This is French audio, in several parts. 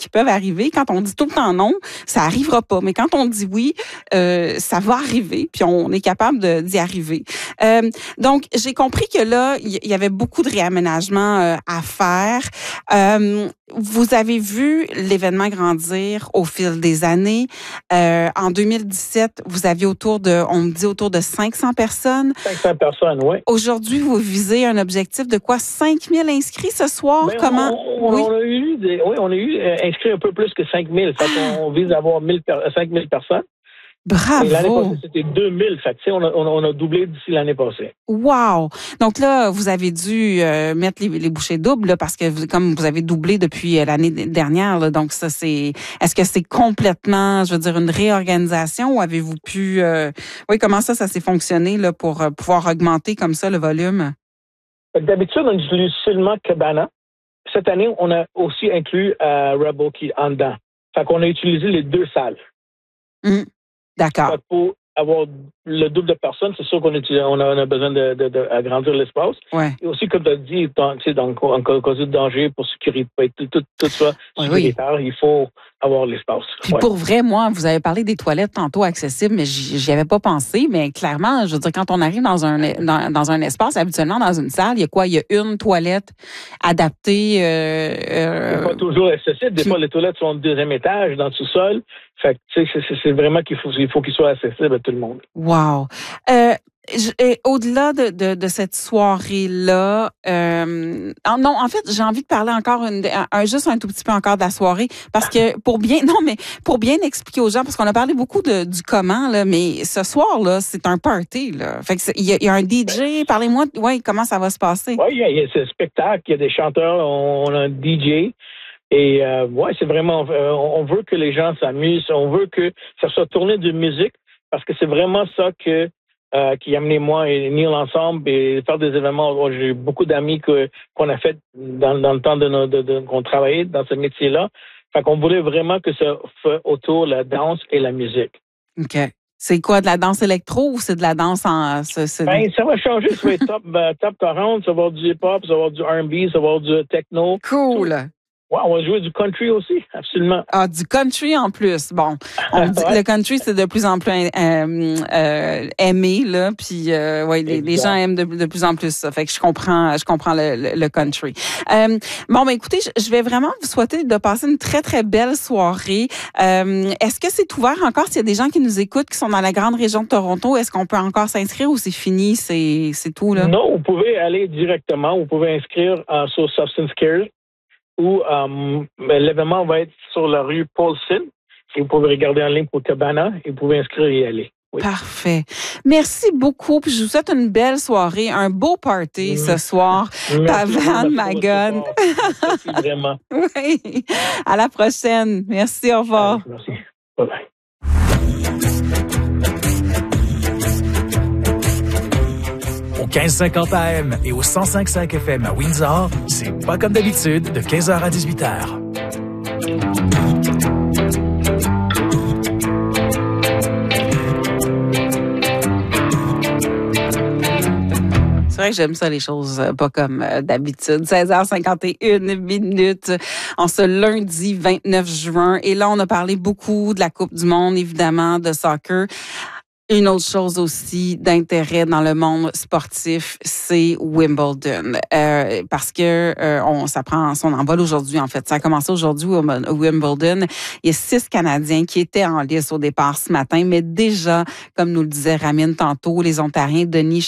qui peuvent arriver. Quand on dit tout le temps non, ça arrivera pas. Mais quand on dit oui, ça va arriver, puis on est capable d'y arriver. Donc, j'ai compris que là, il y avait beaucoup de réaménagements à faire. Vous avez vu l'événement grandir au fil des années. En 2017, vous aviez autour de 500 personnes. 500 personnes, oui. Aujourd'hui, vous visez un objectif de quoi? 5000 inscrits ce soir? Ben, Comment? On a eu inscrit un peu plus que 5000. On vise à avoir 5000 personnes. Bravo! Et l'année passée, c'était 2000. Fait que, on a doublé d'ici l'année passée. Wow! Donc là, vous avez dû mettre les bouchées doubles là, parce que comme vous avez doublé depuis l'année dernière, là, donc ça est-ce que c'est complètement, je veux dire, une réorganisation ou avez-vous pu comment ça s'est fonctionné là pour pouvoir augmenter comme ça le volume? D'habitude, on utilise seulement Cabana. Cette année, on a aussi inclus Rebel qui en dedans. Fait qu'on a utilisé les deux salles. D'accord. Pour avoir le double de personnes, c'est sûr qu'on a besoin d'agrandir l'espace. Ouais. Et aussi, comme tu as dit, donc, en cas de danger, pour sécurité, tout ça, sécuritaire, il faut avoir l'espace. Puis pour vrai, moi, vous avez parlé des toilettes tantôt accessibles, mais j'y avais pas pensé. Mais clairement, je veux dire, quand on arrive dans un espace, habituellement dans une salle, il y a quoi? Il y a une toilette adaptée. C'est pas toujours accessible. Des fois, les toilettes sont au deuxième étage, dans le sous-sol. Fait que, c'est vraiment qu'il faut qu'ils soient accessibles à tout le monde. Wow. Au-delà de cette soirée-là, non, en fait, j'ai envie de parler encore juste un tout petit peu encore de la soirée, parce que pour bien expliquer aux gens, parce qu'on a parlé beaucoup du comment là, mais ce soir-là, c'est un party là. Fait que il y a un DJ. Parlez-moi, comment ça va se passer. Oui, il y a ce spectacle, il y a des chanteurs, on a un DJ. Et c'est vraiment, on veut que les gens s'amusent, on veut que ça soit tourné de musique, parce que c'est vraiment ça qui a amené moi et Neil ensemble et faire des événements. J'ai beaucoup d'amis qu'on a fait dans le temps qu'on travaillait dans ce métier-là. Fait qu'on voulait vraiment que ça fait autour la danse et la musique. OK. C'est quoi, de la danse électro ou c'est de la danse en... Ça va changer. Ça va être top 40, ça va avoir du hip-hop, ça va avoir du R&B, ça va avoir du techno. Cool! Ouais, on va jouer du country aussi, absolument. Ah, du country en plus. Bon, on dit que le country, c'est de plus en plus aimé, là, puis les gens aiment de plus en plus ça. Fait que je comprends le country. Écoutez, je vais vraiment vous souhaiter de passer une très, très belle soirée. Est-ce que c'est ouvert encore s'il y a des gens qui nous écoutent, qui sont dans la grande région de Toronto? Est-ce qu'on peut encore s'inscrire ou c'est fini, c'est tout, là? Non, vous pouvez aller directement. Vous pouvez inscrire sur Substance Care. Où l'événement va être sur la rue Paulson. Et vous pouvez regarder en ligne pour Cabana et vous pouvez inscrire et y aller. Oui. Parfait. Merci beaucoup. Puis je vous souhaite une belle soirée, un beau party ce soir. Pavan Magon. Merci vraiment. Oui. À la prochaine. Merci. Au revoir. Merci. Bye-bye. Au 1550 AM et au 105.5 FM à Windsor, c'est pas comme d'habitude de 15h à 18h. C'est vrai que j'aime ça, les choses pas comme d'habitude. 16h51 minutes en ce lundi 29 juin. Et là, on a parlé beaucoup de la Coupe du monde, évidemment, de soccer. Une autre chose aussi d'intérêt dans le monde sportif, c'est Wimbledon. Parce que ça prend son envol aujourd'hui, en fait. Ça a commencé aujourd'hui au Wimbledon. Il y a 6 Canadiens qui étaient en lice au départ ce matin, mais déjà, comme nous le disait Ramine tantôt, les Ontariens Denis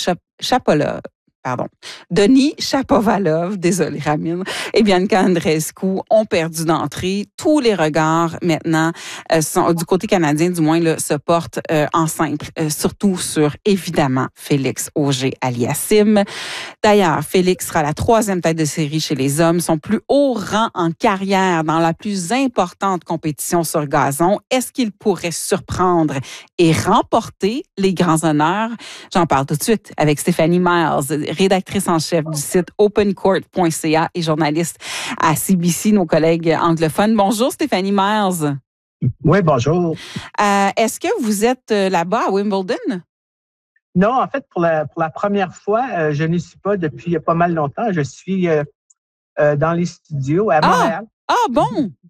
Shapovalov, désolé Ramine, et Bianca Andreescu ont perdu d'entrée. Tous les regards maintenant du côté canadien, du moins, là, se portent en simple, surtout sur, évidemment, Félix Auger-Aliassime. D'ailleurs, Félix sera la 3e tête de série chez les hommes, son plus haut rang en carrière dans la plus importante compétition sur gazon. Est-ce qu'il pourrait surprendre et remporter les grands honneurs? J'en parle tout de suite avec Stéphanie Miles, rédactrice en chef du site opencourt.ca et journaliste à CBC, nos collègues anglophones. Bonjour Stéphanie Miles. Oui, bonjour. Est-ce que vous êtes là-bas à Wimbledon? Non, en fait, pour la première fois, je n'y suis pas depuis pas mal longtemps. Je suis dans les studios à Montréal. Ah bon?